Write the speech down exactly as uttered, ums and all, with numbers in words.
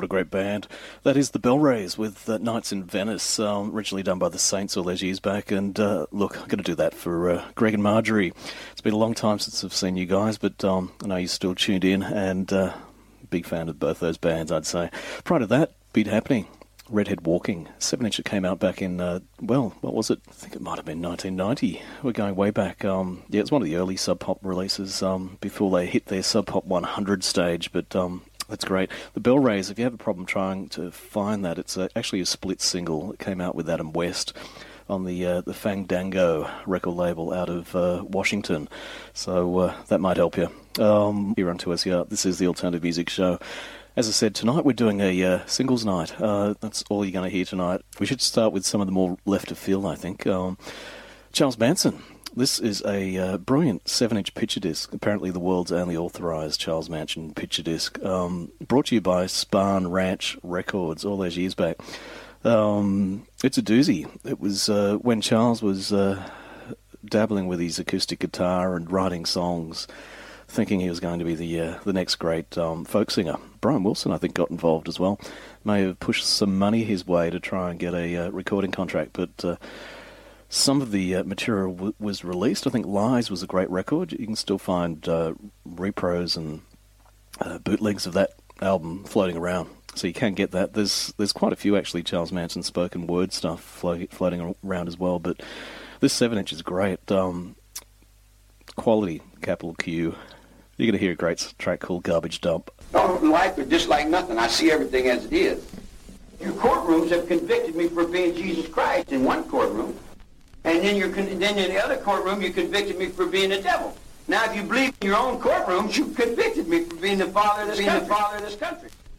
what a great band. That is the Bell Rays with uh, Nights in Venice, um, originally done by the Saints all those years back. And uh, look, I'm going to do that for uh, Greg and Marjorie. It's been a long time since I've seen you guys, but um, I know you're still tuned in, and uh, big fan of both those bands, I'd say. Prior to that, Beat Happening, Redhead Walking, seven inch that came out back in, uh, well, what was it? I think it might have been nineteen ninety. We're going way back. Um, yeah, it's one of the early Sub Pop releases um, before they hit their Sub Pop one hundred stage, but um, that's great. The Bell Rays, if you have a problem trying to find that, it's uh, actually a split single. It came out with Adam West on the uh, the Fandango record label out of uh, Washington. So uh, that might help you. Um, here on two S E R, this is the Alternative Music Show. As I said, tonight we're doing a uh, singles night. Uh, that's all you're going to hear tonight. We should start with some of the more left of field, I think. Um, Charles Manson. This is a uh, brilliant seven inch picture disc, apparently the world's only authorised Charles Manson picture disc, um, brought to you by Spahn Ranch Records all those years back. Um, it's a doozy. It was uh, when Charles was uh, dabbling with his acoustic guitar and writing songs, thinking he was going to be the uh, the next great um, folk singer. Brian Wilson, I think, got involved as well. May have pushed some money his way to try and get a uh, recording contract, but uh, some of the uh, material w- was released. I think Lies was a great record. You can still find uh, repros and uh, bootlegs of that album floating around, so you can get that. There's there's quite a few, actually, Charles Manson spoken word stuff flo- floating around as well, but this seven inch is great. Um, quality, capital Q. You're going to hear a great track called Garbage Dump. I don't like or dislike nothing. I see everything as it is. Your courtrooms have convicted me for being Jesus Christ in one courtroom, and then, you're con- then in the other courtroom you convicted me for being the devil. Now, if you believe in your own courtrooms, you convicted me for being the father of this, being the father of this country.